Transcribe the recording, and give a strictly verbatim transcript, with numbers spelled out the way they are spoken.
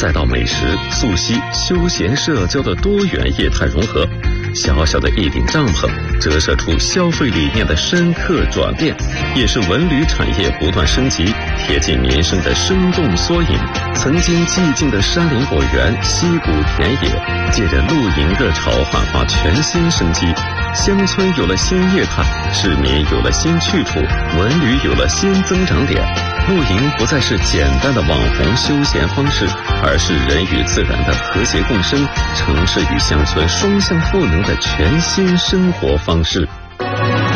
再到美食、溯溪、休闲、社交的多元业态融合，小小的一顶帐篷折射出消费理念的深刻转变，也是文旅产业不断升级、贴近民生的生动缩影。曾经寂静的山林果园、溪谷田野，借着露营热潮焕发全新生机。乡村有了新业态，市民有了新去处，文旅有了新增长点。露营不再是简单的网红休闲方式，而是人与自然的和谐共生，城市与乡村双向赋能的全新生活方式。